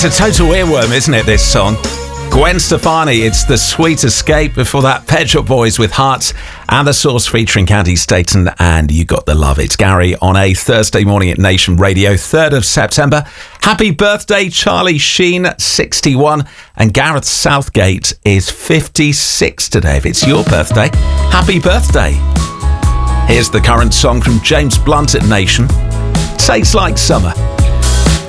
It's a total earworm, isn't it, this song? Gwen Stefani, it's The Sweet Escape. Before that, Pet Shop Boys with Hearts and The Source featuring Candy Staton and You Got the Love. It's Gary on a Thursday morning at Nation Radio, 3rd of September. Happy birthday, Charlie Sheen, 61, and Gareth Southgate is 56 today. If it's your birthday, happy birthday. Here's the current song from James Blunt at Nation. Tastes Like Summer.